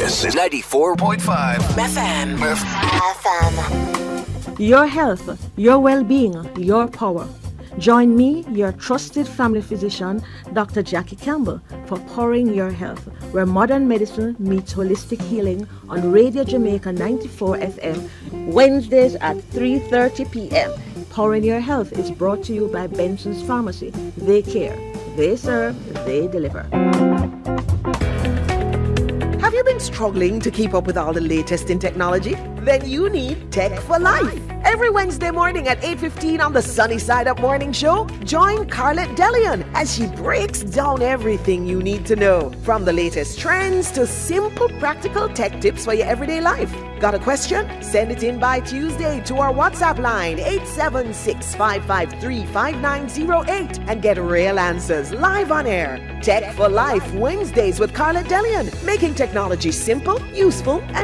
This is 94.5 FM. Your health, your well-being, your power. Join me, your trusted family physician, Dr. Jackie Campbell, for Powering Your Health, where modern medicine meets holistic healing on Radio Jamaica 94 FM, Wednesdays at 3:30 p.m. Powering Your Health is brought to you by Benson's Pharmacy. They care, they serve, they deliver. Have you been struggling to keep up with all the latest in technology? Then you need Tech for Life. Every Wednesday morning at 8:15 on the Sunny Side Up Morning Show, join Carlette Delion as she breaks down everything you need to know, from the latest trends to simple, practical tech tips for your everyday life. Got a question? Send it in by Tuesday to our WhatsApp line 876-553-5908 and get real answers live on air. Tech for Life Wednesdays with Carlette Delion, making technology simple, useful, and